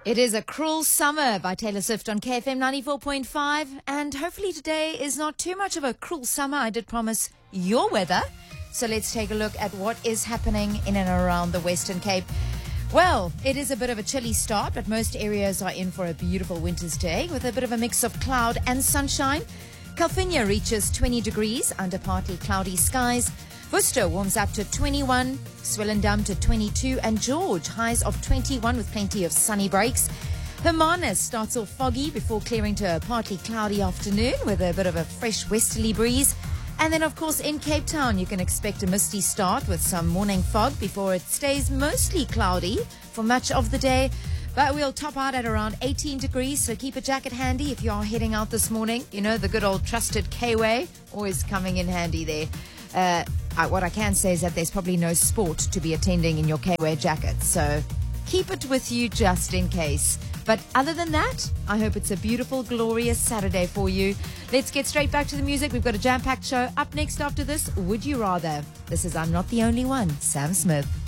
It is A Cruel Summer by Taylor Swift on KFM 94.5. And hopefully today is not too much of a cruel summer. I did promise your weather. So let's take a look at what is happening in and around the Western Cape. Well, it is a bit of a chilly start, but most areas are in for a beautiful winter's day with a bit of a mix of cloud and sunshine. Calvinia reaches 20 degrees under partly cloudy skies. Worcester warms up to 21, Swellendam to 22, and George highs of 21 with plenty of sunny breaks. Hermanus starts off foggy before clearing to a partly cloudy afternoon with a bit of a fresh westerly breeze. And then, of course, in Cape Town, you can expect a misty start with some morning fog before it stays mostly cloudy for much of the day. But we'll top out at around 18 degrees, so keep a jacket handy if you are heading out this morning. You know, the good old trusted K-Way, always coming in handy there. What I can say is that there's probably no sport to be attending in your K-Way jacket, so keep it with you just in case. But other than that, I hope it's a beautiful, glorious Saturday for you. Let's get straight back to the music. We've got a jam-packed show up next after this. Would you rather? This is I'm Not the Only One, Sam Smith.